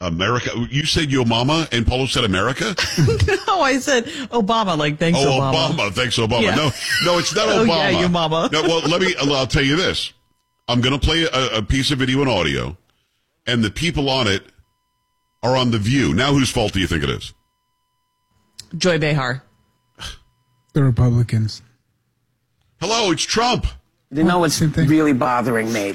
America. You said yo mama, and Paulo said America? No, I said Obama, like thanks Obama. Obama, thanks Obama. Yeah. No, it's not Obama. Oh, yeah, your mama. No, well, I'll tell you this. I'm going to play a piece of video and audio, and the people on it are on The View. Now, whose fault do you think it is? Joy Behar. The Republicans. Hello, it's Trump. You know what's really bothering me?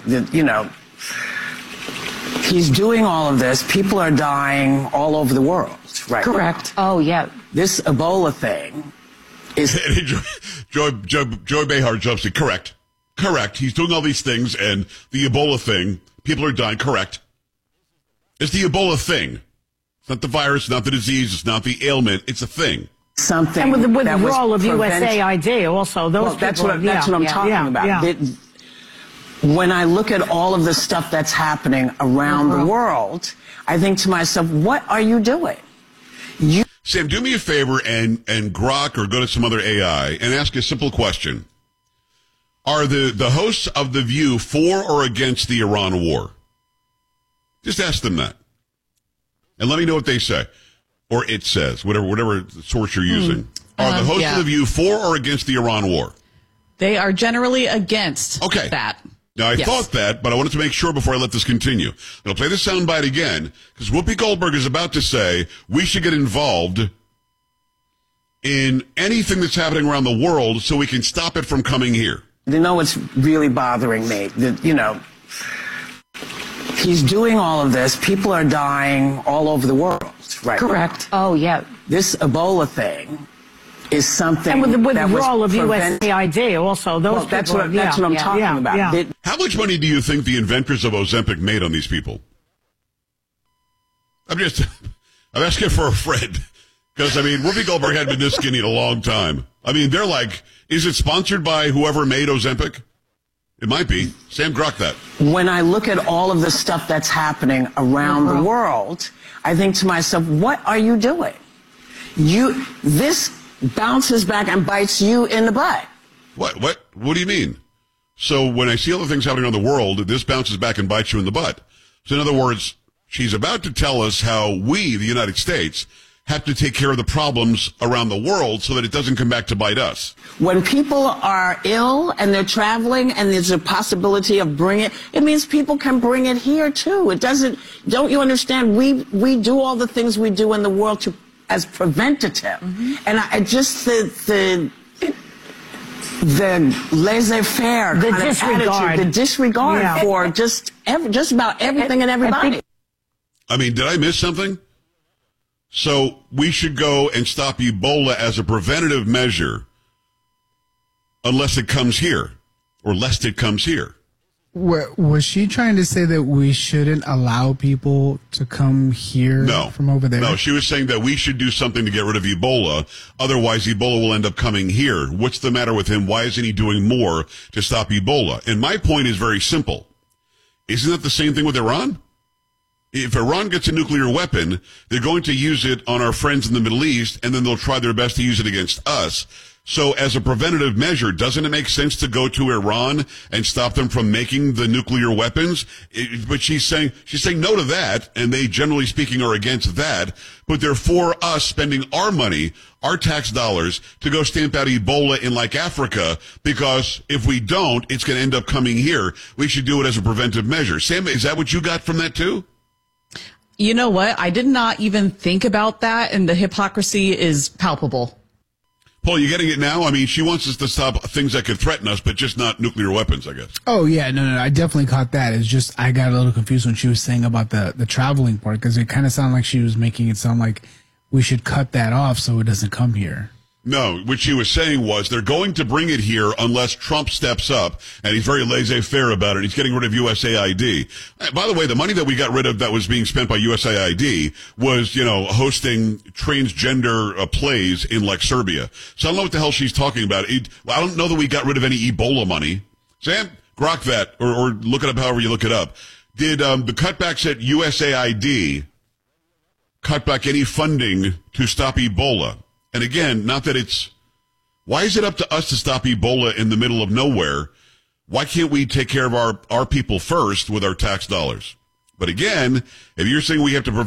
He's doing all of this. People are dying all over the world, right? Correct. Oh, yeah. This Ebola thing is... Joy Behar jumps in. Correct. He's doing all these things, and the Ebola thing, people are dying. Correct. It's the Ebola thing. It's not the virus, not the disease, it's not the ailment. It's a thing. Something and with the that withdrawal of prevent- USAID also. Those that's what I'm talking about. Yeah. When I look at all of the stuff that's happening around the world, I think to myself, what are you doing? Sam, do me a favor and Grok or go to some other AI and ask a simple question. Are the hosts of The View for or against the Iran war? Just ask them that. And let me know what they say. Or it says, whatever source you're using. Are the hosts of The View for or against the Iran war? They are generally against that. Now, I thought that, but I wanted to make sure before I let this continue. I'll play the soundbite again, because Whoopi Goldberg is about to say we should get involved in anything that's happening around the world so we can stop it from coming here. You know what's really bothering me? He's doing all of this. People are dying all over the world, right? Correct. Oh, yeah. This Ebola thing is something and with the withdrawal of prevent- USAID also. Those that's what I'm talking about. Yeah. How much money do you think the inventors of Ozempic made on these people? I'm asking for a friend. Because, Whoopi Goldberg hadn't been this skinny in a long time. They're like, is it sponsored by whoever made Ozempic? It might be. Sam, Grok that. When I look at all of the stuff that's happening around the world, I think to myself, what are you doing? This bounces back and bites you in the butt. What do you mean? So when I see other things happening around the world, this bounces back and bites you in the butt. So in other words, she's about to tell us how we, the United States, have to take care of the problems around the world so that it doesn't come back to bite us. When people are ill and they're traveling and there's a possibility of bringing it, it means people can bring it here too. Don't you understand? We do all the things we do in the world as preventative. And I just, the laissez-faire the kind disregard. of attitude, the disregard for just about everything and everybody. Did I miss something? So we should go and stop Ebola as a preventative measure unless it comes here, or lest it comes here. Was she trying to say that we shouldn't allow people to come here from over there? No, she was saying that we should do something to get rid of Ebola. Otherwise, Ebola will end up coming here. What's the matter with him? Why isn't he doing more to stop Ebola? And my point is very simple. Isn't that the same thing with Iran? If Iran gets a nuclear weapon, they're going to use it on our friends in the Middle East, and then they'll try their best to use it against us. So as a preventative measure, doesn't it make sense to go to Iran and stop them from making the nuclear weapons? But she's saying no to that, and they, generally speaking, are against that. But they're for us spending our money, our tax dollars, to go stamp out Ebola in like Africa, because if we don't, it's going to end up coming here. We should do it as a preventive measure. Sam, is that what you got from that too? You know what? I did not even think about that, and the hypocrisy is palpable. Paul, you getting it now? She wants us to stop things that could threaten us, but just not nuclear weapons, I guess. Oh, yeah. No, I definitely caught that. It's just I got a little confused when she was saying about the traveling part, because it kind of sounded like she was making it sound like we should cut that off so it doesn't come here. No, what she was saying was they're going to bring it here unless Trump steps up, and he's very laissez-faire about it. He's getting rid of USAID. By the way, the money that we got rid of that was being spent by USAID was, hosting transgender plays in like Serbia. So I don't know what the hell she's talking about. I don't know that we got rid of any Ebola money. Sam, grok that, or look it up however you look it up. Did the cutbacks at USAID cut back any funding to stop Ebola? And again, not that why is it up to us to stop Ebola in the middle of nowhere? Why can't we take care of our people first with our tax dollars? But again, if you're saying we have to